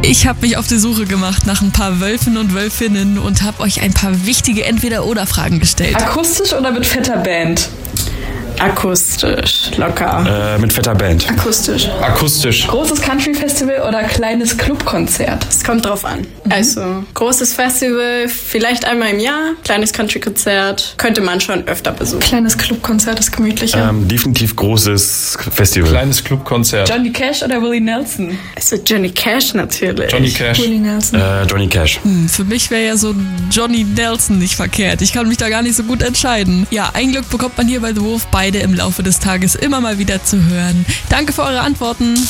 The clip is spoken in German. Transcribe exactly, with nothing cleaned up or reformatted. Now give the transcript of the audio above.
Ich habe mich auf die Suche gemacht nach ein paar Wölfen und Wölfinnen und habe euch ein paar wichtige Entweder-Oder-Fragen gestellt. Akustisch oder mit fetter Band? Akustisch, locker. Äh, mit fetter Band. Akustisch. Akustisch. Großes Country-Festival oder kleines Clubkonzert? Es kommt drauf an. Mhm. Also, großes Festival, vielleicht einmal im Jahr. Kleines Country-Konzert könnte man schon öfter besuchen. Kleines Clubkonzert ist gemütlicher. Ähm, definitiv großes Festival. Kleines Clubkonzert. Johnny Cash oder Willie Nelson? Also Johnny Cash natürlich. Johnny Cash. Willie Nelson. Äh, Johnny Cash. Hm, für mich wäre ja so Johnny Nelson nicht verkehrt. Ich kann mich da gar nicht so gut entscheiden. Ja, ein Glück bekommt man hier bei The Wurf beide im Laufe des Tages immer mal wieder zu hören. Danke für eure Antworten.